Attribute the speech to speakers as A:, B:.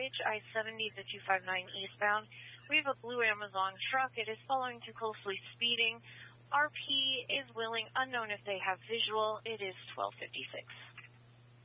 A: Ridge, I-70 to 259 eastbound. We have a blue Amazon truck. It is following too closely, speeding. RP is willing, unknown if they have visual. It is 12:56.